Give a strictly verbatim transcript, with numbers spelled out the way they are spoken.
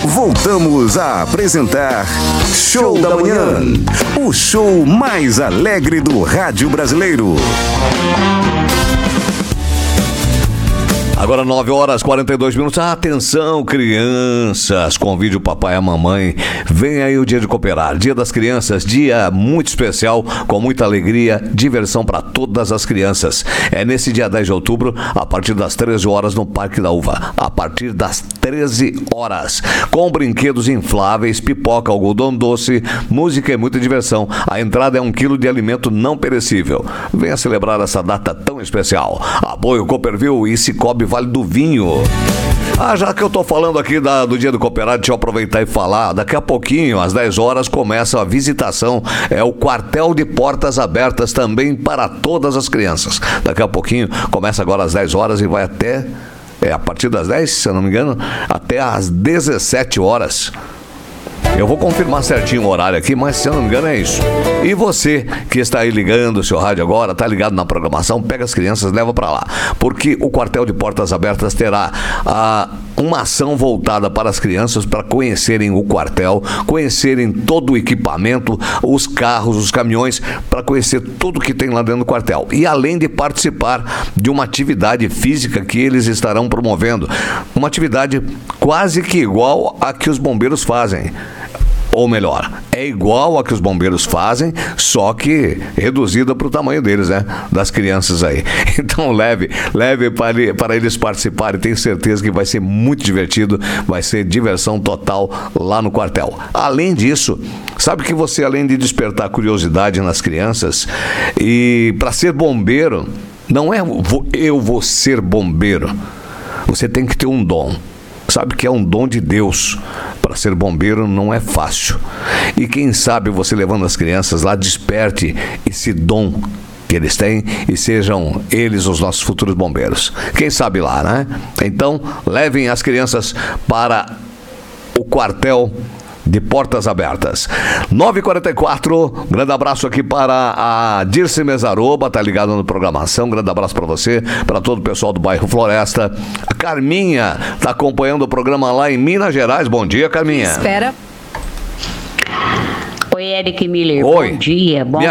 Voltamos a apresentar Show da Manhã, o show mais alegre do rádio brasileiro. Agora nove horas e quarenta e dois minutos. Atenção, crianças, convide o papai e a mamãe. Vem aí o dia de cooperar, dia das crianças, dia muito especial, com muita alegria, diversão para todas as crianças. É nesse dia dez de outubro, a partir das treze horas no Parque da Uva. A partir das treze horas, com brinquedos infláveis, pipoca, algodão doce, música e muita diversão. A entrada é um quilo de alimento não perecível. Venha celebrar essa data tão especial. Apoio Cooperville e Cicobi Vale do Vinho. Ah, já que eu tô falando aqui da, do dia do cooperado, deixa eu aproveitar e falar. Daqui a pouquinho, às dez horas, começa a visitação. É o quartel de portas abertas também para todas as crianças. Daqui a pouquinho, começa agora às dez horas e vai até, é, a partir das dez, se eu não me engano, até às dezessete horas. Eu vou confirmar certinho o horário aqui, mas se eu não me engano é isso. E você que está aí ligando o seu rádio agora, está ligado na programação, pega as crianças, leva para lá. Porque o quartel de portas abertas terá ah, uma ação voltada para as crianças, para conhecerem o quartel, conhecerem todo o equipamento, os carros, os caminhões, para conhecer tudo que tem lá dentro do quartel. E além de participar de uma atividade física que eles estarão promovendo. Uma atividade quase que igual a que os bombeiros fazem. Ou melhor, é igual a que os bombeiros fazem, só que reduzida para o tamanho deles, né? Das crianças aí. Então leve, leve para, para eles participarem. Tenho certeza que vai ser muito divertido, vai ser diversão total lá no quartel. Além disso, sabe que você, além de despertar curiosidade nas crianças, e para ser bombeiro, não é eu vou ser bombeiro. Você tem que ter um dom. Sabe que é um dom de Deus. Para ser bombeiro não é fácil. E quem sabe você levando as crianças lá, desperte esse dom que eles têm e sejam eles os nossos futuros bombeiros. Quem sabe lá, né? Então, levem as crianças para o quartel de portas abertas. nove e quarenta e quatro, grande abraço aqui para a Dirce Mesaroba, tá ligado na programação, grande abraço para você, para todo o pessoal do bairro Floresta. A Carminha tá acompanhando o programa lá em Minas Gerais. Bom dia, Carminha. Espera. Oi, Eric Miller. Oi. Bom dia. Bom